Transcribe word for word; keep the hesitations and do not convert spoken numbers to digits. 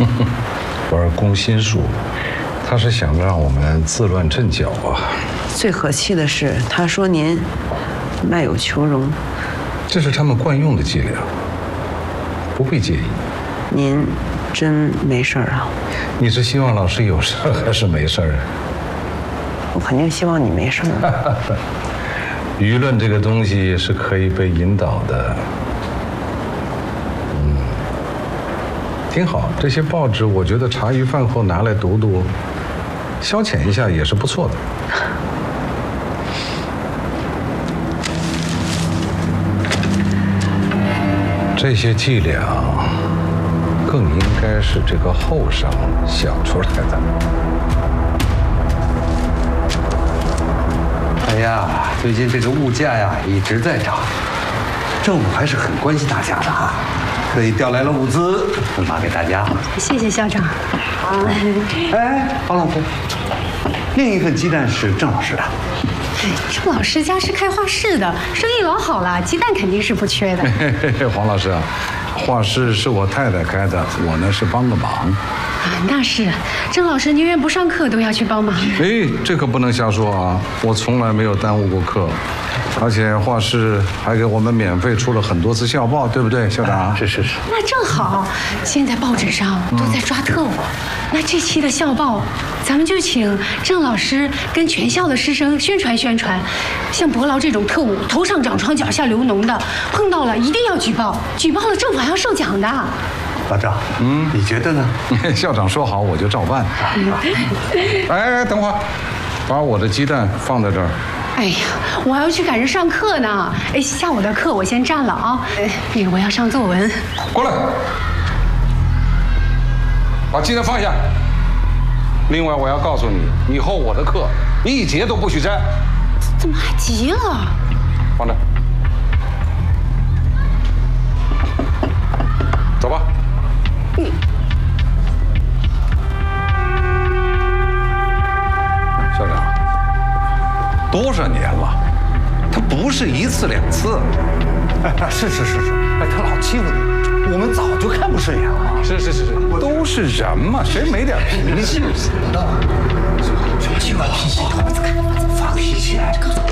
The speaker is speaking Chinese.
玩攻心术，他是想让我们自乱阵脚啊。 最可气的是，他说您卖友求荣， 这是他们惯用的伎俩，不必介意。 您真没事儿啊？ 你是希望老师有事儿还是没事儿？ 我肯定希望你没事儿。 舆论这个东西是可以被引导的。嗯，挺好。这些报纸，我觉得茶余饭后拿来读读，消遣一下也是不错的。这些伎俩更应该是这个后生想出来的。 哎呀，最近这个物价呀一直在涨，政府还是很关心大家的哈，特意调来了物资分发给大家。 谢谢校长。 哎，黄老师，另一份鸡蛋是郑老师的。 哎，郑老师家是开画室的，生意老好了，鸡蛋肯定是不缺的。 嘿嘿嘿，黄老师啊，画室是我太太开的，我呢是帮个忙。 啊，那是，郑老师宁愿不上课都要去帮忙。 哎，这可不能瞎说啊！我从来没有耽误过课，而且画室还给我们免费出了很多次校报，对不对，校长？ 是是是。 那正好，现在报纸上都在抓特务，那这期的校报，咱们就请郑老师跟全校的师生宣传宣传，像伯劳这种特务，头上长疮，脚下流脓的，碰到了一定要举报，举报了政府还要受奖的。 老郑，嗯，你觉得呢？ 校长说好，我就照办。哎，等会儿，把我的鸡蛋放在这儿。 哎呀，我还要去赶着上课呢。哎，下午的课我先占了啊。哎，那个我要上作文。 过来，把鸡蛋放下。另外，我要告诉你，以后我的课一节都不许占。 怎么还急了？ 放这。走吧。你校长，多少年了，他不是一次两次。 哎，是是是是，哎，他老欺负你，我们早就看不顺眼了。 是是是是，都是人嘛，谁没点脾气？ 什么奇怪脾气？发脾气？